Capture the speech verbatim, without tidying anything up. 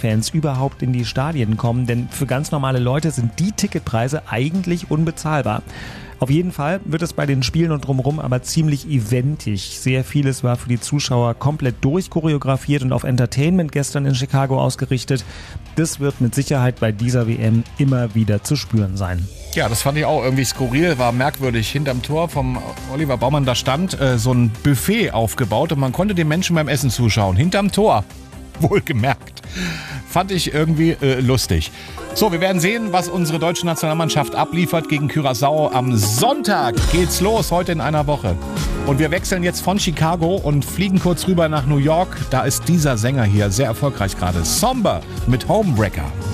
Fußballfans überhaupt in die Stadien kommen, denn für ganz normale Leute sind die Ticketpreise eigentlich unbezahlbar. Auf jeden Fall wird es bei den Spielen und drumherum aber ziemlich eventig. Sehr vieles war für die Zuschauer komplett durchchoreografiert und auf Entertainment gestern in Chicago ausgerichtet. Das wird mit Sicherheit bei dieser W M immer wieder zu spüren sein. Ja, das fand ich auch irgendwie skurril, war merkwürdig. Hinterm Tor vom Oliver Baumann, da stand äh, so ein Buffet aufgebaut und man konnte den Menschen beim Essen zuschauen. Hinterm Tor, wohlgemerkt. Fand ich irgendwie äh, lustig. So, wir werden sehen, was unsere deutsche Nationalmannschaft abliefert gegen Curaçao. Am Sonntag geht's los, heute in einer Woche. Und wir wechseln jetzt von Chicago und fliegen kurz rüber nach New York. Da ist dieser Sänger hier sehr erfolgreich gerade. Somber mit Homebreaker.